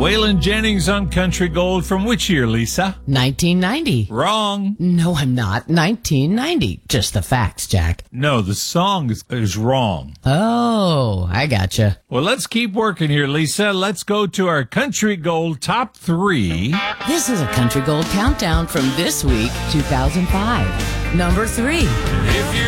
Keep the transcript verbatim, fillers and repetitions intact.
Waylon Jennings on Country Gold from which year, Lisa? nineteen ninety. Wrong. No, I'm not. nineteen ninety. Just the facts, Jack. No, the song is, is wrong. Oh, I gotcha. Well, let's keep working here, Lisa. Let's go to our Country Gold top three. This is a Country Gold countdown from this week, two thousand five. Number three. If you